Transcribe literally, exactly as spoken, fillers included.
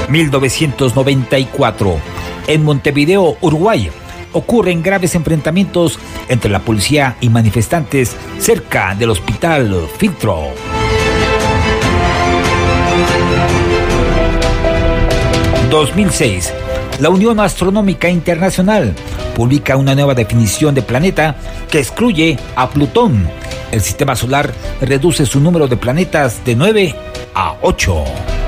mil novecientos noventa y cuatro. En Montevideo, Uruguay, ocurren graves enfrentamientos entre la policía y manifestantes cerca del Hospital Filtro. dos mil seis. La Unión Astronómica Internacional publica una nueva definición de planeta que excluye a Plutón. El sistema solar reduce su número de planetas de nueve a ocho.